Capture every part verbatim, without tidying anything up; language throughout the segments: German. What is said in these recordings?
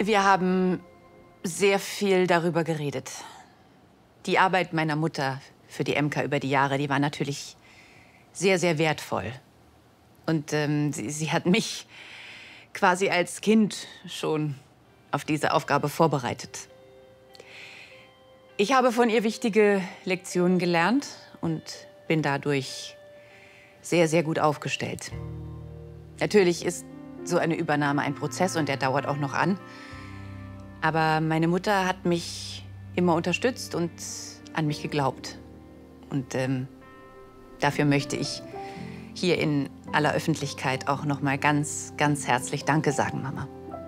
Wir haben sehr viel darüber geredet. Die Arbeit meiner Mutter für die Emka über die Jahre, die war natürlich sehr, sehr wertvoll. Und ähm, sie, sie hat mich quasi als Kind schon auf diese Aufgabe vorbereitet. Ich habe von ihr wichtige Lektionen gelernt und bin dadurch sehr, sehr gut aufgestellt. Natürlich ist so eine Übernahme ein Prozess und der dauert auch noch an. Aber meine Mutter hat mich immer unterstützt und an mich geglaubt. Und ähm, dafür möchte ich hier in aller Öffentlichkeit auch noch mal ganz, ganz herzlich Danke sagen, Mama.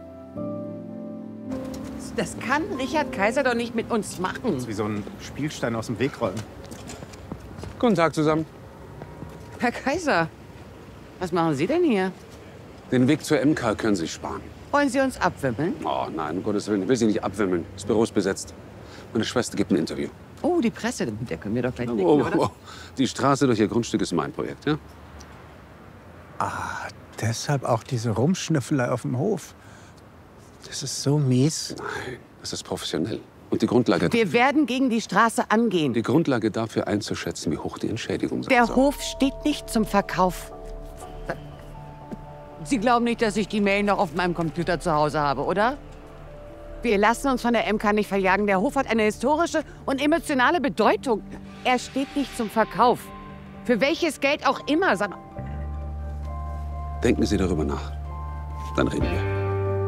Das kann Richard Kaiser doch nicht mit uns machen. Das ist wie so ein Spielstein aus dem Weg räumen. Guten Tag zusammen. Herr Kaiser, was machen Sie denn hier? Den Weg zur M K können Sie sparen. Wollen Sie uns abwimmeln? Oh nein, um Gottes Willen, ich will Sie nicht abwimmeln. Das Büro ist besetzt. Meine Schwester gibt ein Interview. Oh, die Presse, mit der können wir doch gleich nicken, Oh, oder? oh. Die Straße durch Ihr Grundstück ist mein Projekt, ja? Ah, deshalb auch diese Rumschnüffelei auf dem Hof. Das ist so mies. Nein, das ist professionell. Und die Grundlage... Wir werden gegen die Straße angehen. Die Grundlage dafür einzuschätzen, wie hoch die Entschädigung sein Der soll. Hof steht nicht zum Verkauf. Sie glauben nicht, dass ich die Mail noch auf meinem Computer zu Hause habe, oder? Wir lassen uns von der M K nicht verjagen. Der Hof hat eine historische und emotionale Bedeutung. Er steht nicht zum Verkauf. Für welches Geld auch immer. Denken Sie darüber nach. Dann reden wir.